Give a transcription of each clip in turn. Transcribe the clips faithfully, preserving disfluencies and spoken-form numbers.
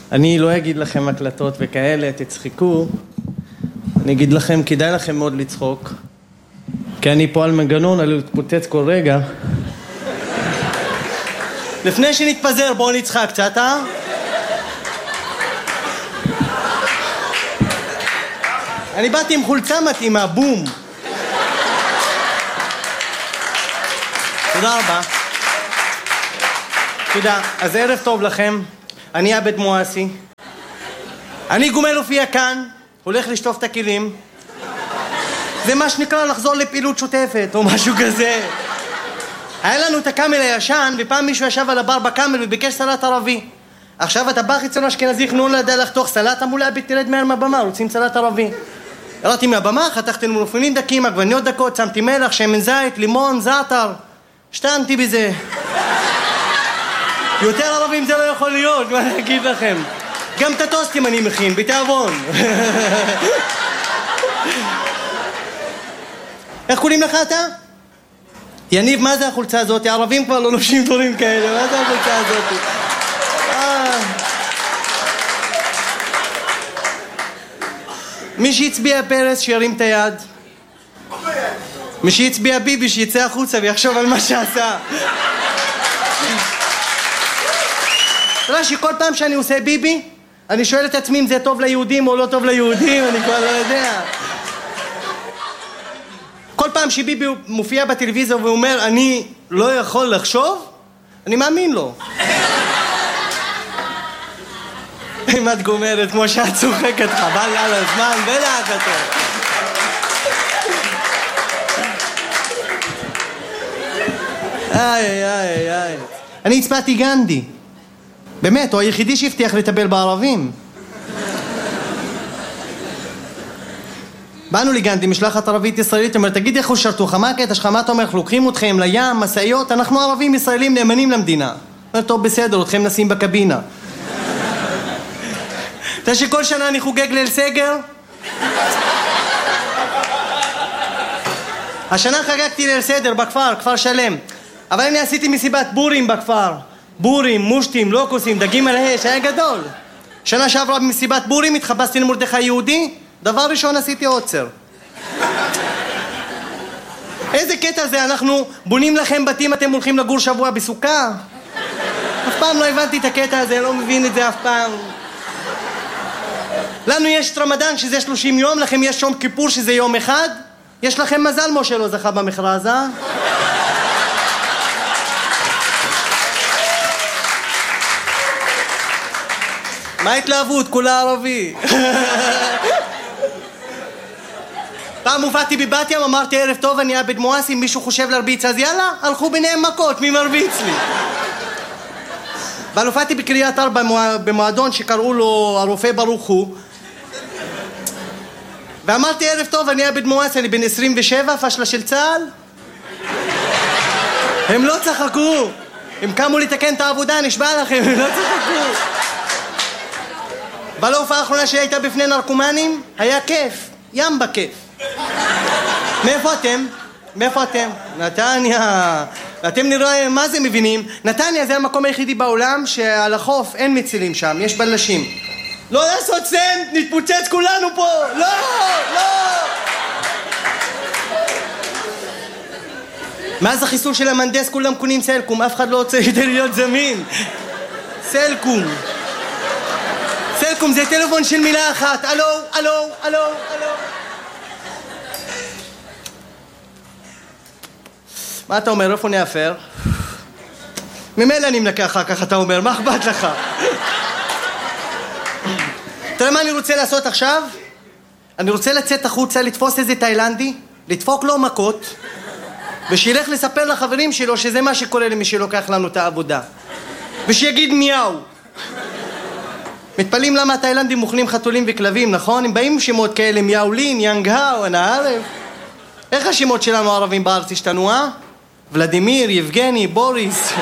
אני לא אגיד לכם הקלטות וכאלה, תצחקו. אני אגיד לכם, כדאי לכם מאוד לצחוק. כי אני פה על מנגנון, אני מתפוצץ כל רגע. לפני שנתפזר, בואו נצחק קצת, אה? אני באתי עם חולצה מתאימה, בום. תודה רבה. תודה. אז ערב טוב לכם. אני עבד מואסי. אני גומל הופיע כאן, הולך לשטוף את הכלים. זה מה שנקרא לחזור לפעילות שוטפת או משהו כזה. היה לנו את הקאמל הישן, ופעם מישהו ישב על הבר בקאמל וביקש סלט ערבי. עכשיו אתה בא חיצון אשכנזי, חנון לא יודע לחתוך סלט, אמרו לה, תרד מהר מהבמה, רוצים סלט ערבי. ירדתי מהבמה, חתכתי מלפפונים דקים, עגבניות דקות, שמתי מלח, שמן זית, לימון, זעתר. השתנתי בזה. יותר ערבים זה לא יכול להיות, מה אני אגיד לכם? גם את הטוסטים אני מכין, בתיאבון. איך קוראים לך אתה? יניב, מה זה החולצה הזאת? הערבים כבר לא לובשים דברים כאלה, מה זה החולצה הזאת? מי שהצביע פרס שירים את היד. מי שהצביע ביבי שיצא החוצה ויחשוב על מה שעשה. אתה יודע שכל פעם שאני עושה ביבי, אני שואל את עצמי אם זה טוב ליהודים או לא טוב ליהודים, אני כבר לא יודע. כל פעם שביבי מופיע בטלוויזיה ואומר, אני לא יכול לחשוב, אני מאמין לו. אם את גומרת כמו שאת צוחקת, חבל על הזמן, בלח אותו. איי, איי, איי. אני הצבעתי גנדי. באמת, הוא היחידי שהבטיח לטפל בערבים. באנו לגנדי, משלחת ערבית ישראלית, אומר, תגיד איך הוא שרתוך, מה הקטע שלך, מה אתה אומר, לוקחים אתכם לים, מסעיות, אנחנו ערבים ישראלים נאמנים למדינה. אומר, טוב, בסדר, אתכם נשים בקבינה. אתה שכל שנה אני חוגג ליל סגר? השנה חגגתי ליל סדר בכפר, כפר שלם. אבל אני עשיתי מסיבת בורים בכפר. בורים, מושטים, לוקוסים, דגים על האש, היה גדול. שנה שעברה במסיבת בורים התחפשתי למרדכי יהודי, דבר ראשון עשיתי עוצר. איזה קטע זה, אנחנו בונים לכם בתים, אתם הולכים לגור שבוע בסוכה? אף פעם לא הבנתי את הקטע הזה, לא מבין את זה אף פעם. לנו יש רמדאן שזה שלושים יום, לכם יש יום כיפור שזה יום אחד. יש לכם מזל משה לא זכה במכרז, אה? מה התלהבות? כולה ערבי. פעם הופעתי בבת ים, אמרתי ערב טוב, אני עבד מואסי, אם מישהו חושב להרביץ אז יאללה, הלכו ביניהם מכות, מי מרביץ לי? אבל הופעתי בקריית ארבע במועדון שקראו לו הרופא ברוך הוא, ואמרתי ערב טוב, אני עבד מואסי, אני בן עשרים ושבע, פשלה של צה"ל. הם לא צחקו, הם קמו לתקן את העבודה, נשבע לכם, הם לא צחקו. בהופעה האחרונה שלי הייתה בפני נרקומנים, היה כיף, ים בכיף. מאיפה אתם? מאיפה אתם? נתניה. אתם נראה מה זה מבינים? נתניה זה המקום היחידי בעולם שעל החוף אין מצילים שם, יש בלשים. לא לעשות סנט, נתפוצץ כולנו פה! לא! לא! מאז החיסול של המנדס כולם קונים סלקום, אף אחד לא רוצה כדי להיות זמין. סלקום. סלקום זה טלפון של מילה אחת, אלו, אלו, אלו, אלו. מה אתה אומר? איפה נאפר? ממילא אני מנקה אחר כך, אתה אומר, מה אכפת לך? תראה מה אני רוצה לעשות עכשיו? אני רוצה לצאת החוצה, לתפוס איזה תאילנדי, לדפוק לו מכות, ושילך לספר לחברים שלו שזה מה שקורה למי שלוקח לנו את העבודה. ושיגיד מיהו. מתפלאים למה התאילנדים אוכלים חתולים וכלבים, נכון? הם באים עם שמות כאלה, מיאולין, יאנגהאו, אנא ערב. איך השמות שלנו הערבים בארץ השתנו, אה? ולדימיר, יבגני, בוריס.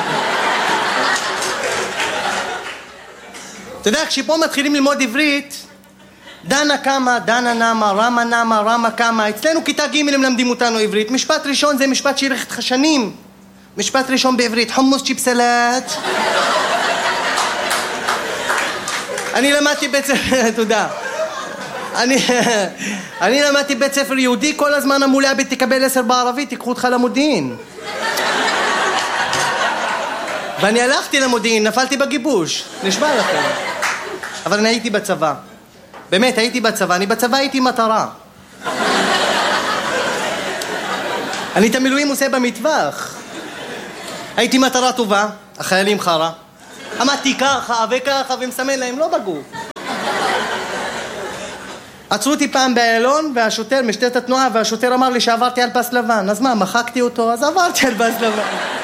אתה יודע, כשפה מתחילים ללמוד עברית, דנה קמה, דנה נמה, רמה נמה, רמה קמה. אצלנו כיתה ג' הם למדים אותנו עברית. משפט ראשון זה משפט שילך איתך שנים. משפט ראשון בעברית, חומוס צ'יפסלט. אני למדתי בית ספר, תודה. אני, אני למדתי בית ספר יהודי, כל הזמן אמרו לי, עבד תקבל עשר בערבית, תיקחו אותך למודיעין. ואני הלכתי למודיעין, נפלתי בגיבוש, נשבע לכם. אבל אני הייתי בצבא. באמת, הייתי בצבא, אני בצבא הייתי מטרה. אני את המילואים עושה במטווח. הייתי מטרה טובה, החיילים חרה. עמדתי ככה וככה ומסמן להם, לא בגוף. עצרו אותי פעם באיילון, והשוטר, משטרת התנועה, והשוטר אמר לי שעברתי על פס לבן. אז מה, מחקתי אותו? אז עברתי על פס לבן.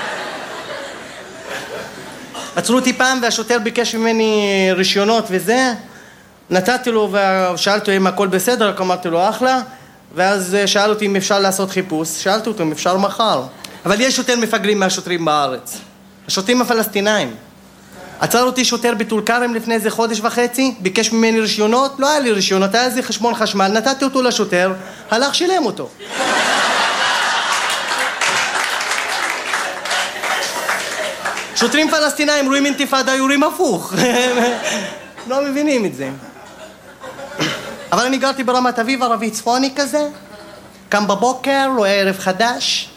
עצרו אותי פעם, והשוטר ביקש ממני רישיונות וזה. נתתי לו ושאלתי אם הכל בסדר, רק אמרתי לו אחלה. ואז שאל אותי אם אפשר לעשות חיפוש. שאלתי אותו אם אפשר מחר. אבל יש יותר מפגרים מהשוטרים בארץ. השוטרים הפלסטינאים. עצר אותי שוטר בטול כרם לפני איזה חודש וחצי, ביקש ממני רישיונות, לא היה לי רישיונות, היה איזה חשבון חשמל, נתתי אותו לשוטר, הלך שילם אותו. שוטרים פלסטינאים רואים אינתיפאדה, יורים הפוך. לא מבינים את זה. אבל אני גרתי ברמת אביב, ערבי צפוני כזה, קם בבוקר, רואה ערב חדש,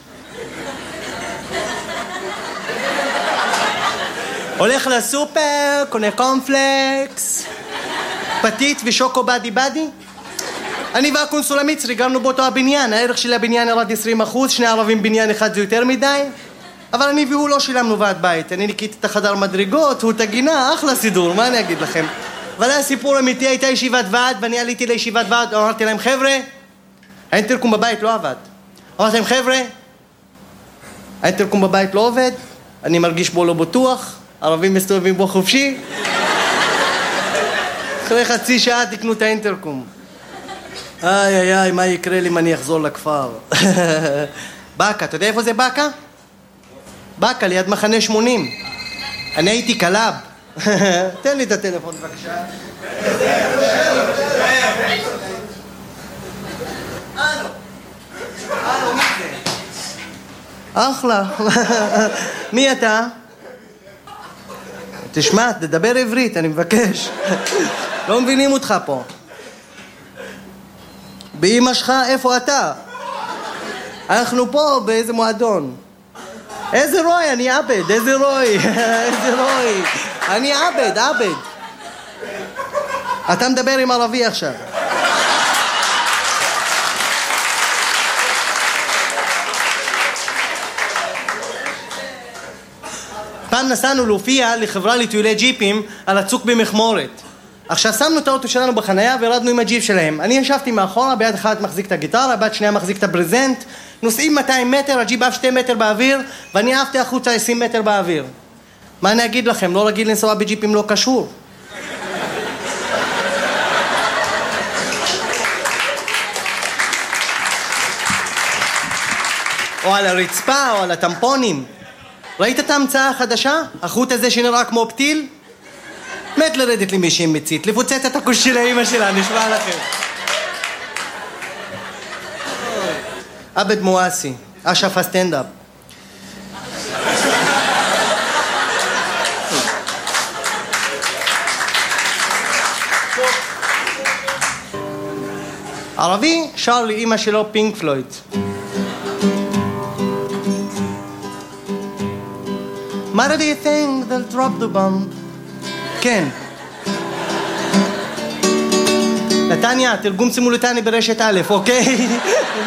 הולך לסופר, קונה קומפלקס, פתית ושוקו בדי בדי. אני והקונסול המצרי גרנו באותו הבניין, הערך של הבניין ירד עשרים אחוז, שני ערבים בניין אחד זה יותר מדי. אבל אני והוא לא שילמנו ועד בית, אני ניקיתי את החדר מדרגות, הוא את הגינה, אחלה סידור, מה אני אגיד לכם? אבל היה סיפור אמיתי, הייתה ישיבת ועד, ואני עליתי לישיבת ועד, אמרתי להם, חבר'ה, האינטרקום בבית לא עבד. אמרתי להם, חבר'ה, האינטרקום בבית לא עובד, אני מרגיש בו לא בטוח, ערבים מסתובבים בו חופשי. אחרי חצי שעה תקנו את האינטרקום. איי איי איי, מה יקרה לי אם אני אחזור לכפר? בקה, אתה יודע איפה זה בקה? בקה, ליד מחנה שמונים. אני הייתי קלאב. תן לי את הטלפון בבקשה. הלו. הלו, מי זה? אחלה. מי אתה? תשמע, תדבר עברית, אני מבקש. לא מבינים אותך פה. באמא שלך, איפה אתה? אנחנו פה באיזה מועדון. איזה רוי, אני עבד, איזה רוי, איזה רוי. אני עבד, עבד. אתה מדבר עם ערבי עכשיו. פעם נסענו להופיע לחברה לטיולי ג'יפים על הצוק במחמורת. עכשיו שמנו את האוטו שלנו בחנייה וירדנו עם הג'יפ שלהם. אני ישבתי מאחורה, ביד אחת מחזיק את הגיטרה, ביד שנייה מחזיק את הברזנט. נוסעים מאתיים מטר, הג'יפ אף שתי מטר באוויר, ואני עפתי החוצה עשרים מטר באוויר. מה אני אגיד לכם? לא רגיל לנסוע בג'יפים לא קשור. או על הרצפה, או על הטמפונים. ראית את ההמצאה החדשה? החוט הזה שנראה כמו פתיל? מת לרדת לי מישהי מצית, לפוצץ את הכוש של האמא שלה, נשמע לכם. עבד מואסי, אשף הסטנדאפ. ערבי שר לי אמא שלו פינק פלויד. What do you think they'll drop the bomb? כן. נתניה, תרגום סימולטני ברשת א', אוקיי?